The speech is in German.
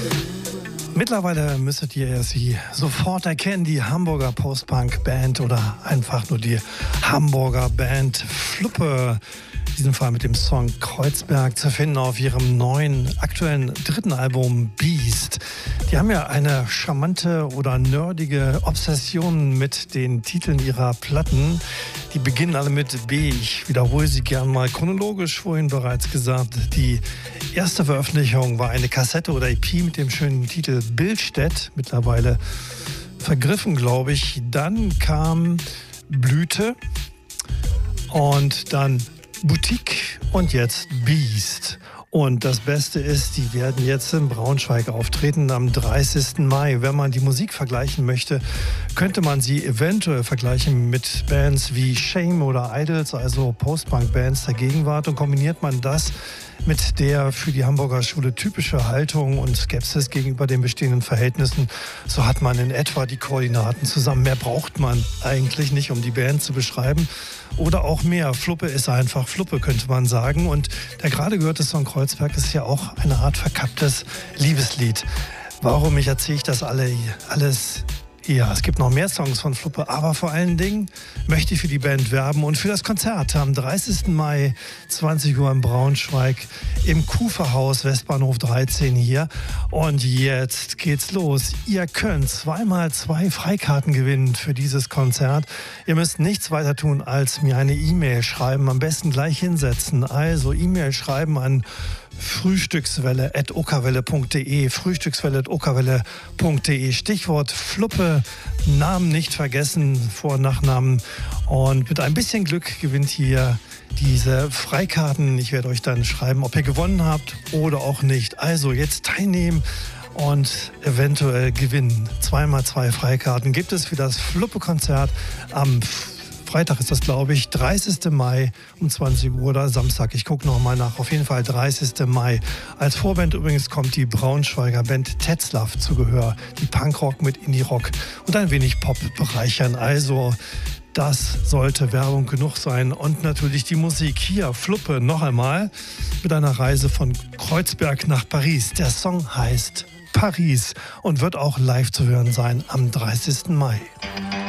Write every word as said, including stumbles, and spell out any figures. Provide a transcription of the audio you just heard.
Mittlerweile müsstet ihr sie sofort erkennen, die Hamburger Post-Punk-Band oder einfach nur die Hamburger Band Fluppe. In diesem Fall mit dem Song Kreuzberg zu finden auf ihrem neuen, aktuellen dritten Album Beast. Die haben ja eine charmante oder nerdige Obsession mit den Titeln ihrer Platten. Die beginnen alle mit B. Ich wiederhole sie gern mal chronologisch, vorhin bereits gesagt. Die erste Veröffentlichung war eine Kassette oder E P mit dem schönen Titel Billstedt, mittlerweile vergriffen, glaube ich. Dann kam Blüte und dann Boutique und jetzt Beast. Und das Beste ist, die werden jetzt in Braunschweig auftreten am dreißigsten Mai. Wenn man die Musik vergleichen möchte, könnte man sie eventuell vergleichen mit Bands wie Shame oder Idols, also Post-Punk-Bands der Gegenwart. Und kombiniert man das mit der für die Hamburger Schule typische Haltung und Skepsis gegenüber den bestehenden Verhältnissen, so hat man in etwa die Koordinaten zusammen. Mehr braucht man eigentlich nicht, um die Band zu beschreiben. Oder auch mehr. Fluppe ist einfach Fluppe, könnte man sagen. Und der gerade gehörte Song Kreuzberg ist ja auch eine Art verkapptes Liebeslied. Warum ich erzähle ich das alle, alles? Ja, es gibt noch mehr Songs von Fluppe, aber vor allen Dingen möchte ich für die Band werben und für das Konzert am dreißigsten Mai, zwanzig Uhr in Braunschweig im Kuferhaus, Westbahnhof dreizehn hier. Und jetzt geht's los. Ihr könnt zweimal zwei Freikarten gewinnen für dieses Konzert. Ihr müsst nichts weiter tun, als mir eine E-Mail schreiben, am besten gleich hinsetzen. Also E-Mail schreiben an frühstückswelle at okerwelle punkt de, frühstückswelle at okerwelle punkt de. Stichwort Fluppe, Namen nicht vergessen, Vor- und Nachnamen. Und mit ein bisschen Glück gewinnt hier diese Freikarten. Ich werde euch dann schreiben, ob ihr gewonnen habt oder auch nicht. Also jetzt teilnehmen und eventuell gewinnen. Zweimal zwei Freikarten gibt es für das Fluppe-Konzert am Freitag ist das, glaube ich, dreißigsten Mai um zwanzig Uhr oder Samstag. Ich gucke nochmal nach. Auf jeden Fall dreißigsten Mai. Als Vorband übrigens kommt die Braunschweiger Band Tetzlaff zu Gehör. Die Punkrock mit Indie-Rock und ein wenig Pop bereichern. Also das sollte Werbung genug sein. Und natürlich die Musik hier. Fluppe noch einmal mit einer Reise von Kreuzberg nach Paris. Der Song heißt Paris und wird auch live zu hören sein am dreißigsten Mai.